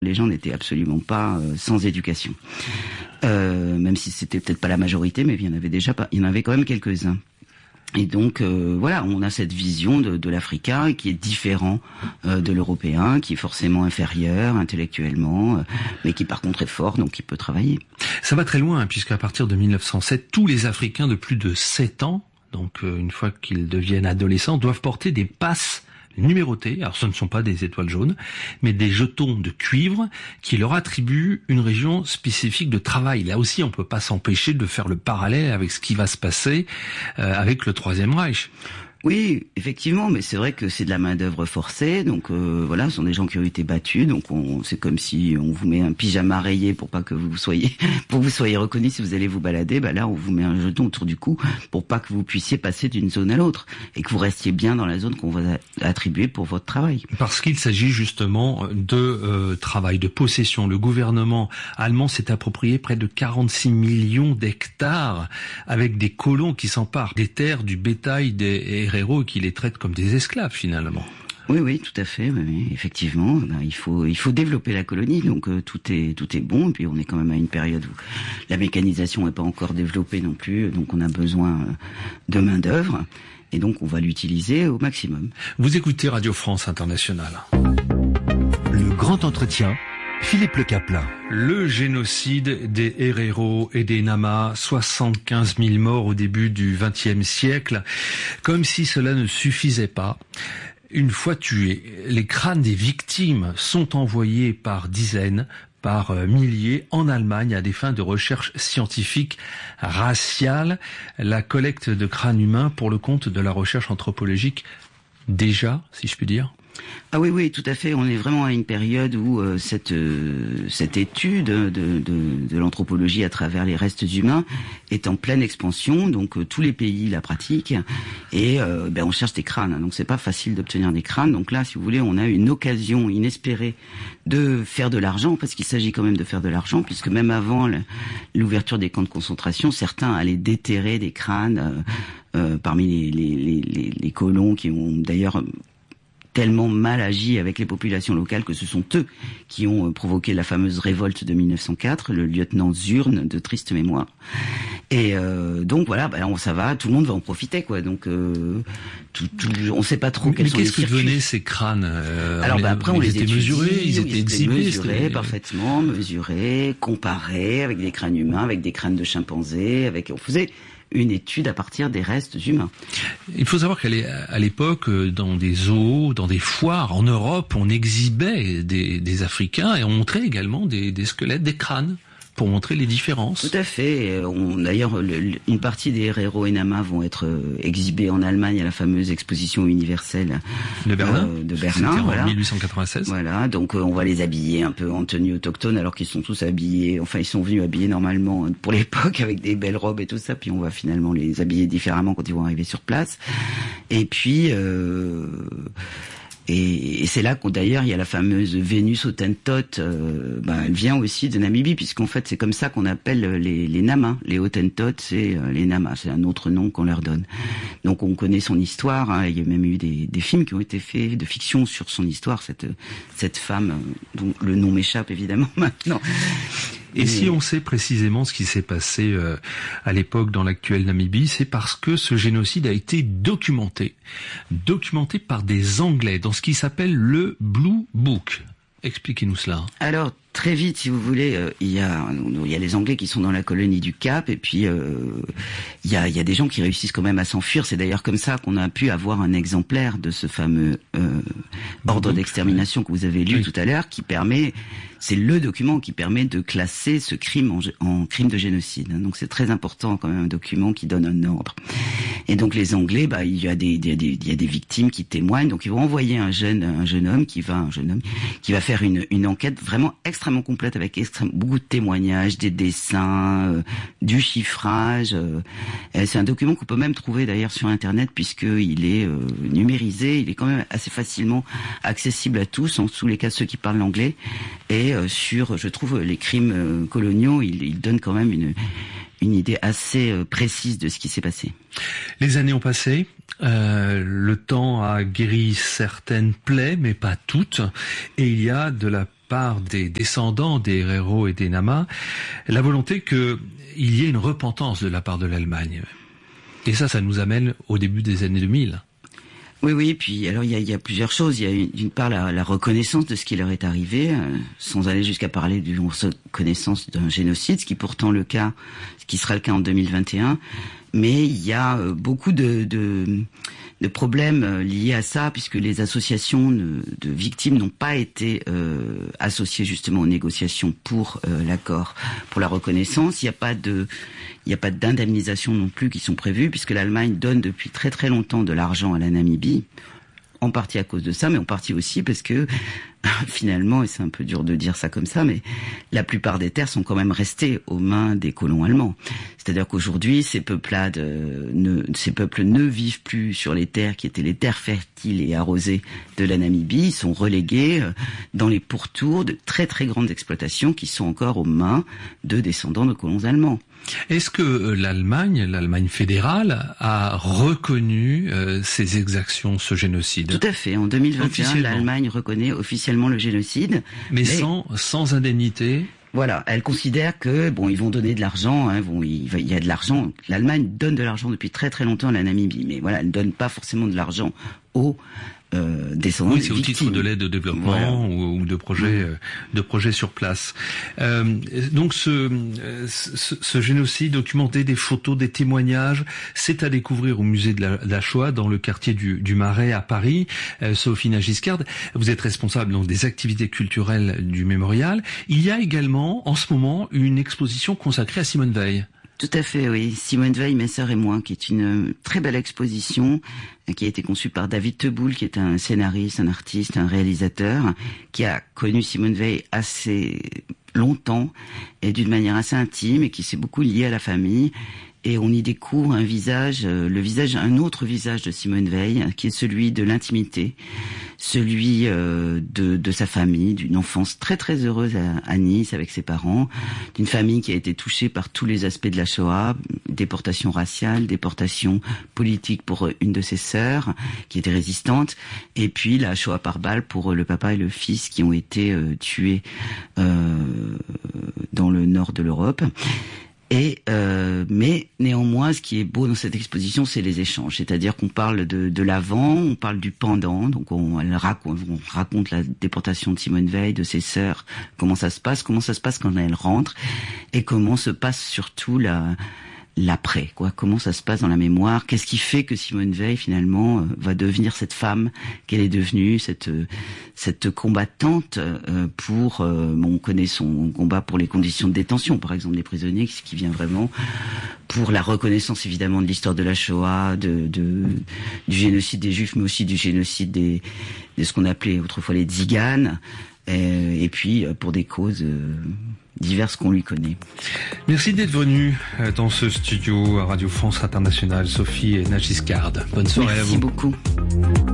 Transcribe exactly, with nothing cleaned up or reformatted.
Les gens n'étaient absolument pas euh, sans éducation. Euh, même si c'était peut-être pas la majorité, mais il y en avait déjà pas, il y en avait quand même quelques-uns. Et donc euh, voilà, on a cette vision de, de l'Africain qui est différent euh, de l'Européen, qui est forcément inférieur intellectuellement, euh, mais qui par contre est fort, donc qui peut travailler. Ça va très loin, hein, puisqu'à partir de mille neuf cent sept, tous les Africains de plus de sept ans, donc euh, une fois qu'ils deviennent adolescents, doivent porter des passes numérotées. Alors ce ne sont pas des étoiles jaunes, mais des jetons de cuivre qui leur attribuent une région spécifique de travail. Là aussi, on peut pas s'empêcher de faire le parallèle avec ce qui va se passer euh, avec le Troisième Reich. Oui, effectivement, mais c'est vrai que c'est de la main-d'œuvre forcée, donc euh, voilà, ce sont des gens qui ont été battus, donc on, c'est comme si on vous met un pyjama rayé pour pas que vous soyez, pour que vous soyez reconnu si vous allez vous balader. Bah là, on vous met un jeton autour du cou pour pas que vous puissiez passer d'une zone à l'autre et que vous restiez bien dans la zone qu'on va attribuer pour votre travail. Parce qu'il s'agit justement de euh, travail, de possession. Le gouvernement allemand s'est approprié près de quarante-six millions d'hectares avec des colons qui s'emparent des terres, du bétail, des héros qui les traitent comme des esclaves finalement. Oui, oui, tout à fait. Oui, oui, effectivement, ben, il faut, il faut développer la colonie. Donc euh, tout est, tout est bon. Et puis on est quand même à une période où la mécanisation n'est pas encore développée non plus. Donc on a besoin de main d'œuvre. Et donc on va l'utiliser au maximum. Vous écoutez Radio France Internationale. Le grand entretien. Philippe Le Caplin. Le génocide des Herero et des Nama, soixante-quinze mille morts au début du vingtième siècle. Comme si cela ne suffisait pas. Une fois tués, les crânes des victimes sont envoyés par dizaines, par milliers en Allemagne à des fins de recherche scientifique raciale. La collecte de crânes humains pour le compte de la recherche anthropologique déjà, si je puis dire. Ah oui, oui, tout à fait. On est vraiment à une période où euh, cette euh, cette étude de, de, de l'anthropologie à travers les restes humains est en pleine expansion. Donc euh, tous les pays la pratiquent et euh, ben on cherche des crânes. Donc c'est pas facile d'obtenir des crânes. Donc là, si vous voulez, on a une occasion inespérée de faire de l'argent, parce qu'il s'agit quand même de faire de l'argent, puisque même avant l'ouverture des camps de concentration, certains allaient déterrer des crânes euh, euh, parmi les, les, les, les colons qui ont d'ailleurs tellement mal agi avec les populations locales que ce sont eux qui ont provoqué la fameuse révolte de mille neuf cent quatre, le lieutenant Zurne, de triste mémoire. Et euh, donc voilà, bah, on, ça va, tout le monde va en profiter, quoi. Donc euh, tout, tout, on sait pas trop quels mais sont les circuits. Mais qu'est-ce que devenaient ces crânes euh, Alors bah, après, on les étaient mesurés, ils étaient exhibés, mesurés parfaitement, mesurés, comparés avec des crânes humains, avec des crânes de chimpanzés, avec on faisait une étude à partir des restes humains. Il faut savoir qu'à l'époque, dans des zoos, dans des foires en Europe, on exhibait des, des Africains et on montrait également des, des squelettes, des crânes, pour montrer les différences. Tout à fait. D'ailleurs, une partie des Herero et Nama vont être exhibés en Allemagne à la fameuse exposition universelle de Berlin. Euh, de Berlin, voilà. En mille huit cent quatre-vingt-seize. Voilà, donc euh, on va les habiller un peu en tenue autochtone, alors qu'ils sont tous habillés, enfin ils sont venus habillés normalement pour l'époque avec des belles robes et tout ça, puis on va finalement les habiller différemment quand ils vont arriver sur place. Et puis... Euh Et, et c'est là qu'on d'ailleurs il y a la fameuse Vénus Hottentote, euh, bah, elle vient aussi de Namibie, puisqu'en fait c'est comme ça qu'on appelle les, les Namas. Les Hottentotes, c'est euh, les Namas, c'est un autre nom qu'on leur donne. Donc on connaît son histoire, hein, il y a même eu des, des films qui ont été faits de fiction sur son histoire, cette, cette femme, dont le nom m'échappe évidemment maintenant. Et si on sait précisément ce qui s'est passé euh, à l'époque dans l'actuelle Namibie, c'est parce que ce génocide a été documenté, documenté par des Anglais dans ce qui s'appelle le Blue Book. Expliquez-nous cela. Alors, très vite, si vous voulez, euh, il y a il y a les Anglais qui sont dans la colonie du Cap, et puis euh, il y a il y a des gens qui réussissent quand même à s'enfuir. C'est d'ailleurs comme ça qu'on a pu avoir un exemplaire de ce fameux euh, ordre d'extermination que vous avez lu oui. tout à l'heure, qui permet, c'est le document qui permet de classer ce crime en, en crime de génocide. Donc c'est très important quand même, un document qui donne un ordre. Et donc les Anglais, bah il y a des, des, des il y a des victimes qui témoignent, donc ils vont envoyer un jeune un jeune homme qui va un jeune homme qui va faire une une enquête vraiment extrêmement complète avec extrêmement, beaucoup de témoignages, des dessins, euh, du chiffrage. Euh, c'est un document qu'on peut même trouver d'ailleurs sur Internet, puisqu'il est euh, numérisé, il est quand même assez facilement accessible à tous, en tous les cas ceux qui parlent l'anglais. Et euh, sur, je trouve, les crimes euh, coloniaux, il, il donne quand même une une idée assez euh, précise de ce qui s'est passé. Les années ont passé, euh, le temps a guéri certaines plaies, mais pas toutes, et il y a de la part des descendants des Herero et des Nama la volonté qu'il y ait une repentance de la part de l'Allemagne. Et ça, ça nous amène au début des années deux mille. Oui, oui, puis alors il y a, il y a plusieurs choses. Il y a d'une part la, la reconnaissance de ce qui leur est arrivé, euh, sans aller jusqu'à parler d'une reconnaissance d'un génocide, ce qui est pourtant le cas, ce qui sera le cas en deux mille vingt et un. Mais il y a euh, beaucoup de, de, de problèmes euh, liés à ça, puisque les associations de, de victimes n'ont pas été euh, associées justement aux négociations pour euh, l'accord, pour la reconnaissance. Il n'y a pas de Il n'y a pas d'indemnisation non plus qui sont prévues, puisque l'Allemagne donne depuis très très longtemps de l'argent à la Namibie, en partie à cause de ça, mais en partie aussi parce que finalement, et c'est un peu dur de dire ça comme ça, mais la plupart des terres sont quand même restées aux mains des colons allemands. C'est-à-dire qu'aujourd'hui, ces peuplades, euh, ne, ces peuples ne vivent plus sur les terres qui étaient les terres fertiles et arrosées de la Namibie. Ils sont relégués euh, dans les pourtours de très très grandes exploitations qui sont encore aux mains de descendants de colons allemands. Est-ce que l'Allemagne, l'Allemagne fédérale, a reconnu euh, ces exactions, ce génocide? Tout à fait. En deux mille vingt et un, l'Allemagne reconnaît officiellement le génocide. Mais, mais sans, sans indemnité? Voilà, elle considère que bon, ils vont donner de l'argent, hein, bon, il, il y a de l'argent. L'Allemagne donne de l'argent depuis très très longtemps à la Namibie, mais voilà, elle ne donne pas forcément de l'argent aux euh, descendants. Oui, c'est au titre de l'aide au développement, voilà. ou, ou de projets, mmh. de projets sur place. Euh, donc ce, ce, ce génocide documenté, des photos, des témoignages, c'est à découvrir au musée de la, de la Shoah dans le quartier du, du Marais à Paris. Euh, Sophie Nagiscard, vous êtes responsable donc des activités culturelles du mémorial. Il y a également en ce moment une exposition consacrée à Simone Veil. Tout à fait, oui. Simone Veil, mes sœurs et moi, qui est une très belle exposition qui a été conçue par David Teboul, qui est un scénariste, un artiste, un réalisateur, qui a connu Simone Veil assez longtemps et d'une manière assez intime et qui s'est beaucoup lié à la famille. Et on y découvre un visage, le visage, un autre visage de Simone Veil, qui est celui de l'intimité, celui euh, de, de sa famille, d'une enfance très très heureuse à, à Nice avec ses parents, d'une famille qui a été touchée par tous les aspects de la Shoah, déportation raciale, déportation politique pour une de ses sœurs qui était résistante, et puis la Shoah par balle pour le papa et le fils qui ont été euh, tués euh, dans le nord de l'Europe. Et euh, mais néanmoins, ce qui est beau dans cette exposition, c'est les échanges. C'est-à-dire qu'on parle de, de l'avant, on parle du pendant. Donc on, elle raconte, on raconte la déportation de Simone Veil, de ses sœurs, comment ça se passe, comment ça se passe quand elle rentre, et comment se passe surtout la l'après, quoi. Comment ça se passe dans la mémoire? Qu'est-ce qui fait que Simone Veil finalement euh, va devenir cette femme qu'elle est devenue, cette euh, cette combattante euh, pour, euh, bon, on connaît son combat pour les conditions de détention, par exemple des prisonniers, ce qui vient vraiment pour la reconnaissance évidemment de l'histoire de la Shoah, de, de du génocide des Juifs, mais aussi du génocide des de ce qu'on appelait autrefois les tziganes, et, et puis pour des causes euh, diverses qu'on lui connaît. Merci d'être venu dans ce studio à Radio France Internationale, Sophie Nagiscard. Bonne soirée. Merci à vous. Merci beaucoup.